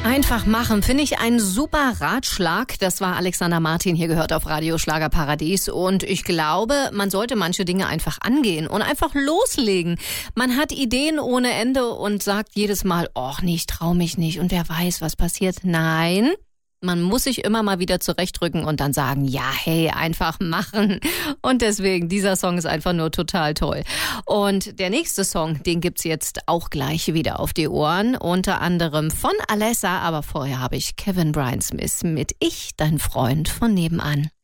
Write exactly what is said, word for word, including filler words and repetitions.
Einfach machen, finde ich ein super Ratschlag. Das war Alexander Martin, hier gehört auf Radio Schlagerparadies. Und ich glaube, man sollte manche Dinge einfach angehen und einfach loslegen. Man hat Ideen ohne Ende und sagt jedes Mal, oh nee, ich trau mich nicht und wer weiß, was passiert. Nein, man muss sich immer mal wieder zurechtrücken und dann sagen, ja, hey, einfach machen. Und deswegen, dieser Song ist einfach nur total toll. Und der nächste Song, den gibt's jetzt auch gleich wieder auf die Ohren. Unter anderem von Alessa, aber vorher habe ich Kevin Bryan Smith mit Ich, dein Freund von nebenan.